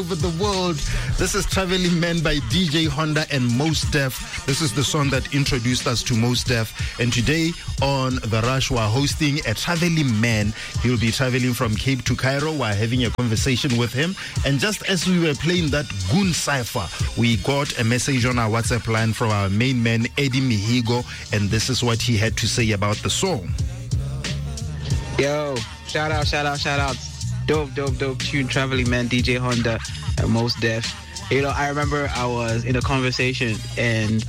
Over the world. This is Traveling Man by DJ Honda and Mos Def. This is the song that introduced us to Mos Def. And today on The Rush, we're hosting a traveling man. He'll be traveling from Cape to Cairo. We're having a conversation with him. And just as we were playing that Goon Cypher, we got a message on our WhatsApp line from our main man, Eddie Mihigo. And this is what he had to say about the song. Yo, shout out. Dope tune, Traveling Man, DJ Honda, and Mos Def. You know, I remember I was in a conversation and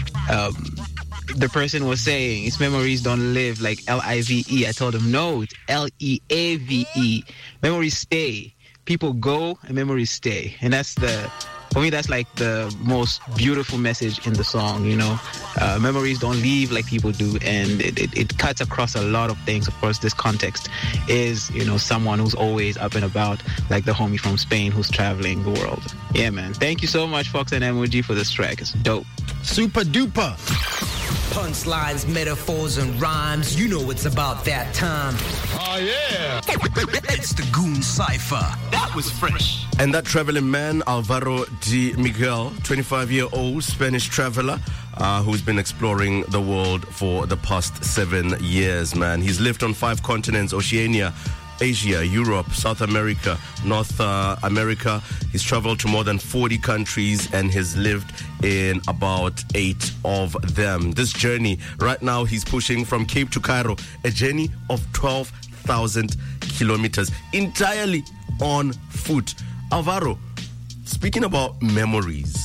the person was saying, its memories don't live, like L-I-V-E. I told him, no, it's L-E-A-V-E. Memories stay. People go and memories stay. And for me, that's like the most beautiful message in the song, you know. Memories don't leave like people do, and it cuts across a lot of things. Of course, this context is, you know, someone who's always up and about, like the homie from Spain who's traveling the world. Yeah, man. Thank you so much, Fox and MOG, for this track. It's dope. Super duper. Punchlines, metaphors, and rhymes. You know it's about that time. Oh, yeah. It's the Goon Cypher. That was fresh. And that traveling man, Alvaro de Miguel, 25-year-old Spanish traveler who's been exploring the world for the past 7 years, man. He's lived on 5 continents: Oceania, Asia, Europe, South America, North America. He's traveled to more than 40 countries and has lived in about 8 of them. This journey, right now, he's pushing from Cape to Cairo, a journey of 12,000 kilometers, entirely on foot. Alvaro, speaking about memories,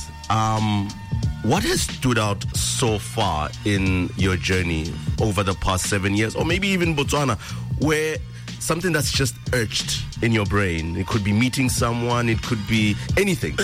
what has stood out so far in your journey over the past 7 years, or maybe even Botswana, where something that's just urged in your brain? It could be meeting someone, it could be anything.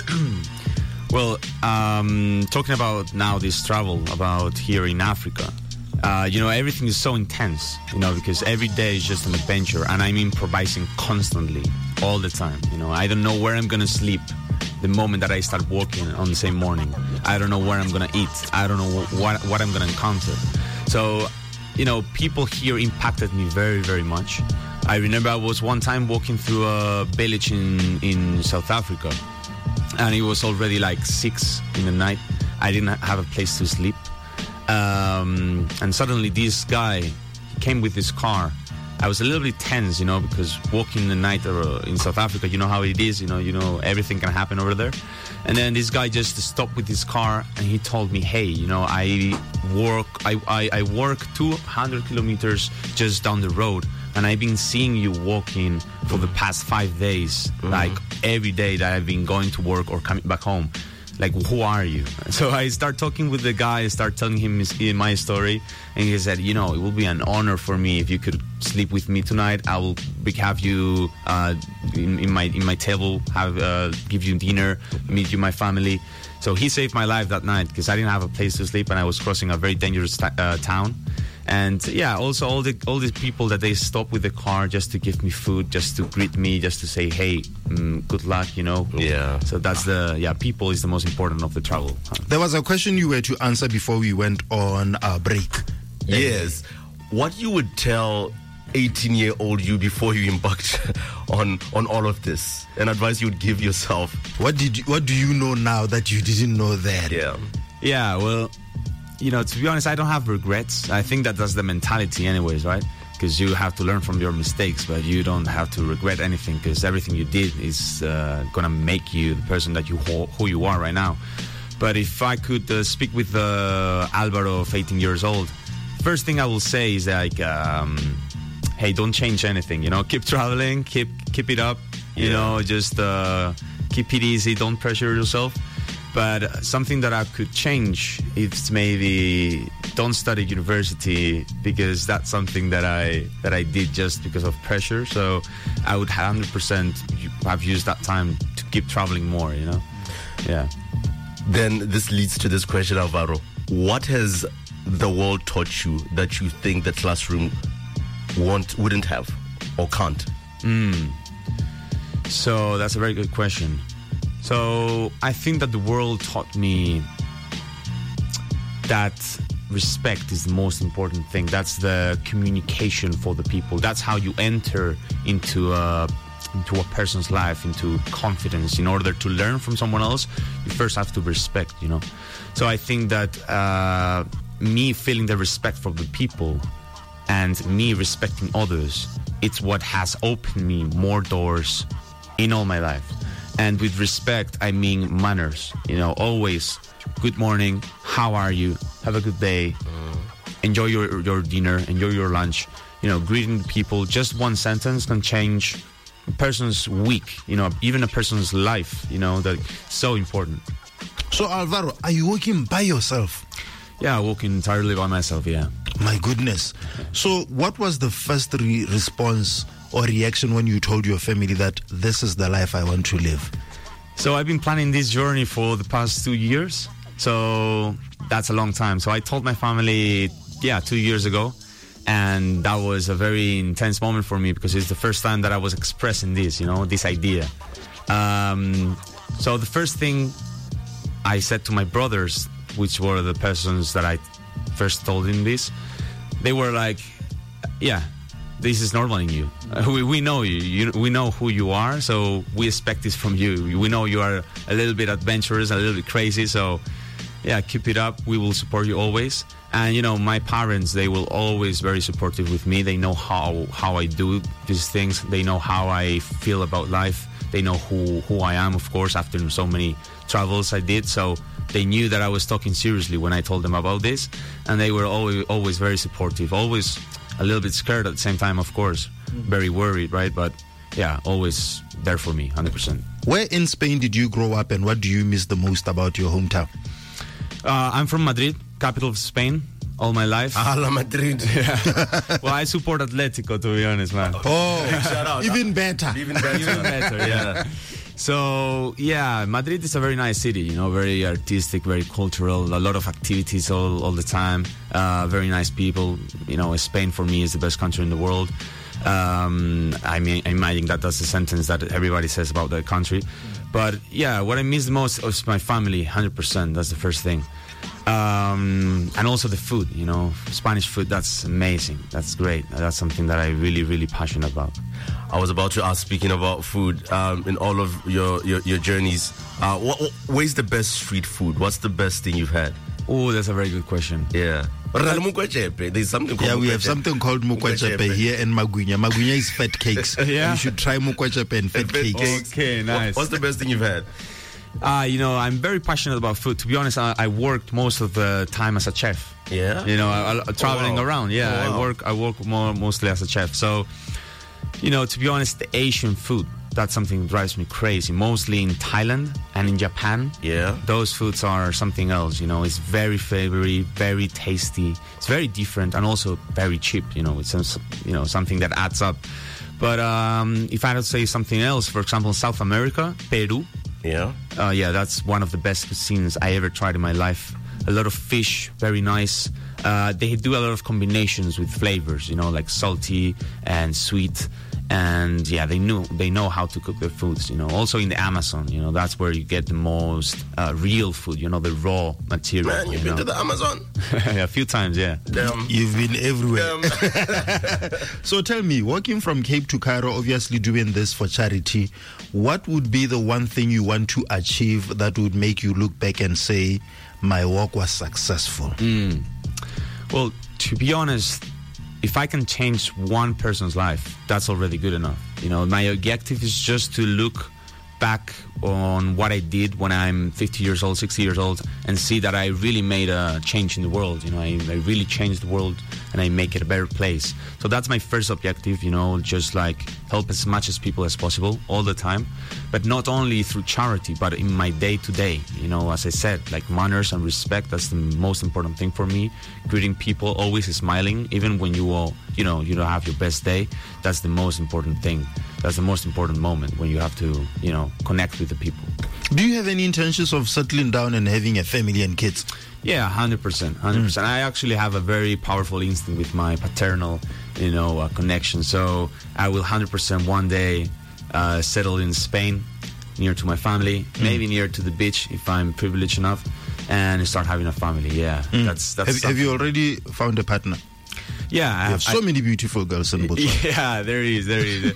Well, talking about now this travel, about here in Africa, you know, everything is so intense, you know, because every day is just an adventure, and I'm improvising constantly, all the time. You know, I don't know where I'm going to sleep the moment that I start walking on the same morning. I don't know where I'm going to eat. I don't know what I'm going to encounter. So, you know, people here impacted me very, very much. I remember I was one time walking through a village in South Africa, and it was already like 6 in the night. I didn't have a place to sleep. And suddenly this guy, he came with his car. I was a little bit tense, you know, because walking the night in South Africa, you know how it is, you know, everything can happen over there. And then this guy just stopped with his car and he told me, hey, you know, I work 200 kilometers just down the road, and I've been seeing you walking for the past 5 days, like every day that I've been going to work or coming back home. Like, who are you? So I start talking with the guy, I start telling him my story, and he said, you know, it will be an honor for me if you could sleep with me tonight. I will have you in my table, give you dinner, meet you, my family. So he saved my life that night because I didn't have a place to sleep, and I was crossing a very dangerous town. And yeah, also all these people that they stop with the car just to give me food, just to greet me, just to say, hey, good luck, you know. Yeah. So that's people is the most important of the travel. There was a question you were to answer before we went on our break. Yes. What you would tell 18-year-old you before you embarked on all of this, an advice you would give yourself? What do you know now that you didn't know then? Yeah, well, you know, to be honest, I don't have regrets. I think that's the mentality anyways, right? Because you have to learn from your mistakes, but you don't have to regret anything, because everything you did is going to make you the person that who you are right now. But if I could speak with Alvaro of 18 years old, first thing I will say is like, hey, don't change anything, you know, keep traveling, keep it up, you know, just keep it easy, don't pressure yourself. But something that I could change is maybe don't study university, because that's something that I did just because of pressure. So I would 100% have used that time to keep traveling more, you know? Yeah. Then this leads to this question, Alvaro. What has the world taught you that you think the classroom wouldn't have or can't? So that's a very good question. So I think that the world taught me that respect is the most important thing. That's the communication for the people. That's how you enter into into a person's life, into confidence. In order to learn from someone else, you first have to respect, you know. So I think that me feeling the respect for the people and me respecting others, it's what has opened me more doors in all my life. And with respect, I mean manners. You know, always, good morning, how are you, have a good day, enjoy your dinner, enjoy your lunch. You know, greeting people, just one sentence can change a person's week, you know, even a person's life, you know, that's so important. So, Alvaro, are you working by yourself? Yeah, walking entirely by myself, yeah. My goodness. So what was the first response or reaction when you told your family that this is the life I want to live? So I've been planning this journey for the past 2 years. So that's a long time. So I told my family, 2 years ago. And that was a very intense moment for me because it's the first time that I was expressing this, you know, this idea. So the first thing I said to my brothers, which were the persons that I first told him this, they were like, yeah, this is normal in you. We know you. We know who you are, so we expect this from you. We know you are a little bit adventurous, a little bit crazy, so yeah, keep it up. We will support you always. And, you know, my parents, they will always very supportive with me. They know how I do these things. They know how I feel about life. They know who I am, of course, after so many travels I did. So they knew that I was talking seriously when I told them about this. And they were always very supportive, always a little bit scared at the same time, of course. Very worried, right? But, yeah, always there for me, 100%. Where in Spain did you grow up and what do you miss the most about your hometown? I'm from Madrid, capital of Spain, all my life. Hala Madrid. Yeah. Well, I support Atletico, to be honest, man. Oh, shout out. even better. Even better, yeah. So, yeah, Madrid is a very nice city, you know, very artistic, very cultural, a lot of activities all the time, very nice people. You know, Spain for me is the best country in the world. I imagine that's the sentence that everybody says about the country. But yeah, what I miss the most is my family, 100%. That's the first thing. And also the food, you know, Spanish food, that's amazing. That's great. That's something that I really, really passionate about. I was about to ask, speaking about food, in all of your journeys, where's the best street food? What's the best thing you've had? Oh, that's a very good question. Yeah. There's something called we have something called mukwechepe here in Magunya. Magunya is fat cakes. Yeah. You should try mukwechepe and fat cakes. Okay, nice. What's the best thing you've had? You know, I'm very passionate about food. To be honest, I worked most of the time as a chef. Yeah. You know, traveling around. Yeah, Wow. I work mostly as a chef. So, you know, to be honest, the Asian food, that's something that drives me crazy. Mostly in Thailand and in Japan. Yeah. Those foods are something else. You know, it's very flavory, very tasty. It's very different and also very cheap. You know, it's something that adds up. But if I had to say something else, for example, South America, Peru. Yeah. Yeah, that's one of the best cuisines I ever tried in my life. A lot of fish, very nice. They do a lot of combinations with flavors, you know, like salty and sweet. And yeah, they know how to cook their foods, you know. Also in the Amazon, you know, that's where you get the most real food, you know, the raw material. Man, you've been to the Amazon? Yeah, a few times, yeah. Damn. You've been everywhere. So tell me, walking from Cape to Cairo, obviously doing this for charity, what would be the one thing you want to achieve that would make you look back and say, my walk was successful? Well, to be honest, if I can change one person's life, that's already good enough. You know, my objective is just to look back on what I did when I'm 50 years old, 60 years old, and see that I really made a change in the world. You know, I really changed the world and I make it a better place. So that's my first objective, you know, just like help as much as people as possible all the time. But not only through charity, but in my day-to-day. You know, as I said, like manners and respect, that's the most important thing for me. Greeting people, always smiling, even when you don't have your best day. That's the most important thing. That's the most important moment when you have to, you know, connect with the people. Do you have any intentions of settling down and having a family and kids? Yeah, 100%. I actually have a very powerful instinct with my paternal, you know, connection. So I will 100% one day settle in Spain, near to my family, maybe near to the beach if I'm privileged enough, and start having a family. Yeah, that's. Have you already found a partner? Yeah, You have so many beautiful girls in Botswana. Yeah, there is.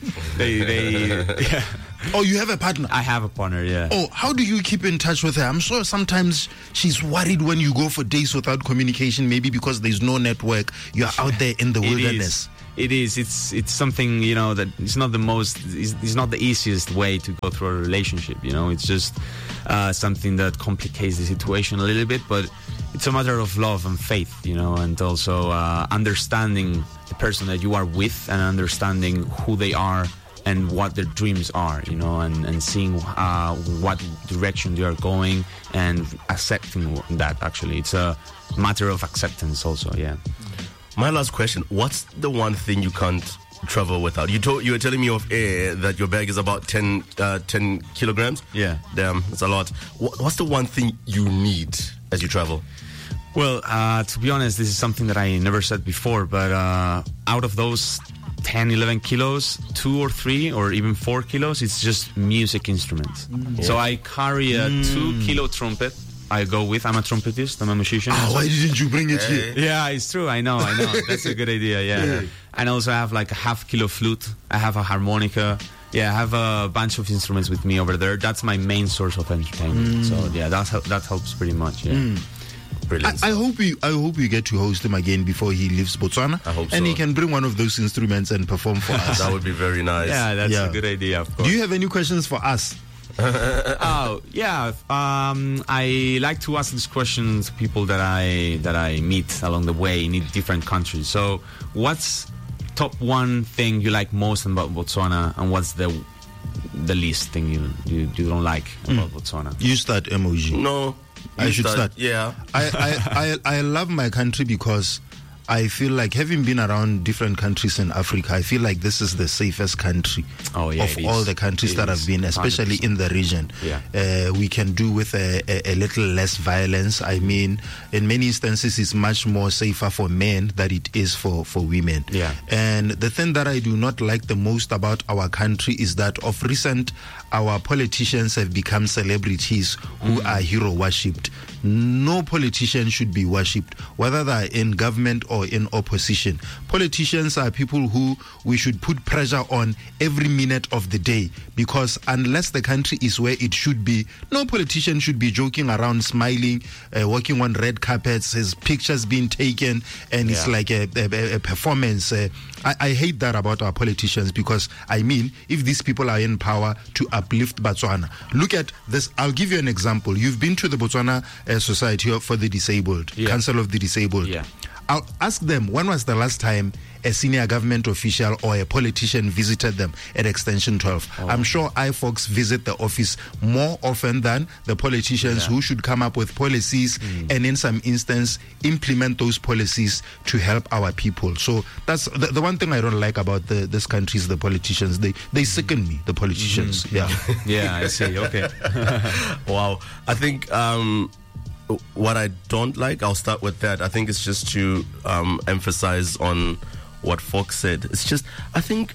Yeah. Oh, you have a partner? I have a partner, yeah. Oh, how do you keep in touch with her? I'm sure sometimes she's worried when you go for days without communication, maybe because there's no network. You're out there in the wilderness. It is. It's something, that it's not it's not the easiest way to go through a relationship, It's just something that complicates the situation a little bit, but it's a matter of love and faith, and also understanding the person that you are with and understanding who they are and what their dreams are, and seeing what direction they are going and accepting that, actually. It's a matter of acceptance also, yeah. My last question, what's the one thing you can't travel without? You were telling me off air that your bag is about 10 kilograms? Yeah. Damn, it's a lot. What's the one thing you need as you travel? Well, to be honest, this is something that I never said before, but out of those 10, 11 kilos, 2 or 3 or even 4 kilos, it's just music instruments. Yeah. So I carry a 2-kilo trumpet. I'm a trumpetist, I'm a musician. Why didn't you bring it here? Yeah, it's true, I know. That's a good idea, yeah. And also I have like a half-kilo flute, I have a harmonica. Yeah, I have a bunch of instruments with me over there. That's my main source of entertainment. So yeah, that helps pretty much, yeah. Brilliant. I hope you get to host him again before he leaves Botswana. I hope so. And he can bring one of those instruments and perform for us. That would be very nice. Yeah, that's a good idea, of course. Do you have any questions for us? Oh, yeah. I like to ask this question to people that I meet along the way in different countries. So, what's top one thing you like most about Botswana, and what's the least thing you don't like about Botswana? You start, emoji. No, I should start. Yeah. I love my country because I feel like, having been around different countries in Africa, I feel like this is the safest country of all the countries that I've been, especially 100%. In the region. Yeah. We can do with a little less violence. I mean, in many instances, it's much more safer for men than it is for women. Yeah. And the thing that I do not like the most about our country is that of recent, our politicians have become celebrities who are hero worshipped. No politician should be worshipped, whether they're in government or in opposition. Politicians are people who we should put pressure on every minute of the day, because unless the country is where it should be, no politician should be joking around, smiling, walking on red carpets, his pictures being taken, and it's like a performance. I hate that about our politicians, because I mean, if these people are in power to uplift Botswana, look at this. I'll give you an example. You've been to the Botswana Society for the Disabled, Council of the Disabled. Yeah. I'll ask them, when was the last time a senior government official or a politician visited them at Extension 12? I'm sure IFOX visit the office more often than the politicians who should come up with policies and in some instance implement those policies to help our people. So that's the one thing I don't like about this country is the politicians. They sicken me, the politicians. Yeah. Yeah, I see. Okay. Wow. I think what I don't like, I'll start with that. I think it's just to emphasize on what Fox said. It's just, I think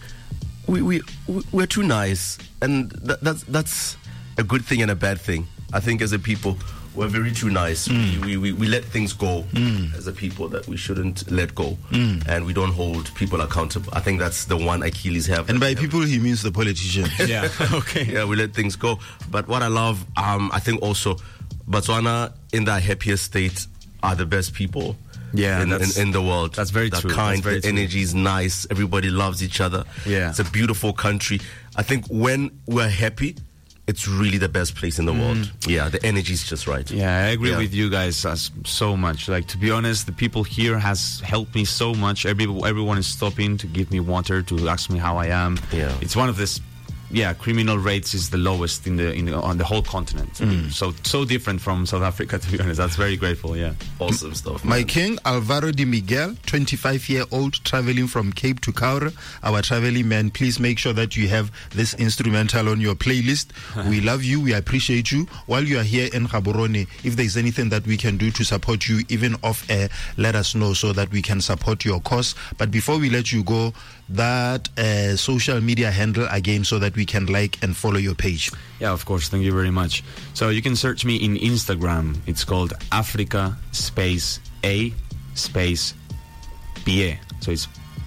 we're too nice, and that's a good thing and a bad thing. I think as a people, we're very too nice. We let things go as a people that we shouldn't let go, and we don't hold people accountable. I think that's the one Achilles have. And by people, he means the politicians. Yeah. Okay. Yeah, we let things go. But what I love, I think also, Botswana in their happiest state are the best people in the world. That's very true. They're kind, very the energy is nice, everybody loves each other. Yeah. It's a beautiful country. I think when we're happy, it's really the best place in the world. Yeah, the energy is just right. Yeah, I agree with you guys so much. Like, to be honest, the people here has helped me so much. Everyone is stopping to give me water, to ask me how I am. Yeah. It's one of this. Yeah, criminal rates is the lowest on the whole continent. So different from South Africa, to be honest. That's very grateful. Yeah, awesome stuff. My king, Alvaro de Miguel, 25-year-old, traveling from Cape to Kaura, our traveling man. Please make sure that you have this instrumental on your playlist. We love you. We appreciate you. While you are here in Gaborone, if there's anything that we can do to support you, even off air, let us know so that we can support your cause. But before we let you go, that social media handle again, so that we can like and follow your page. Yeah, of course. Thank you very much. So you can search me in Instagram. It's called Africa space A space BA. So it's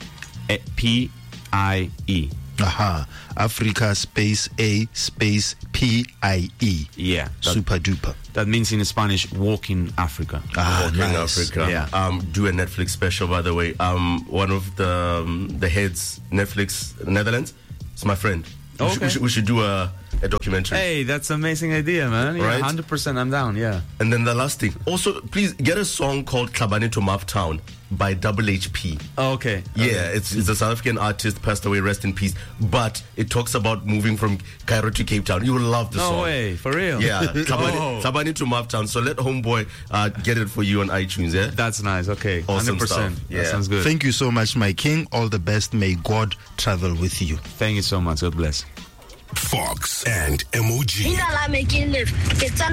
P-I-E. Aha. Africa space A space P-I-E. Yeah. Super duper. That means in Spanish, walk in Africa. Walking nice. Africa. Yeah. Do a Netflix special, by the way. One of the heads, Netflix Netherlands, is my friend. Okay. We should do a documentary. Hey, that's an amazing idea, man. Yeah, Right? 100% I'm down, yeah. And then the last thing. Also, please get a song called Tlhabane to Maptown by Double HP. Oh, okay. Yeah, it's a South African artist, passed away, rest in peace. But it talks about moving from Cairo to Cape Town. You will love the song. No way, for real? Yeah, Tlhabane to Maptown. So let Homeboy get it for you on iTunes, yeah? That's nice, okay. Awesome 100%. stuff. That Yeah. sounds good. Thank you so much, my king. All the best. May God travel with you. Thank you so much. God bless. Fox and MOG. Ina la making live. It's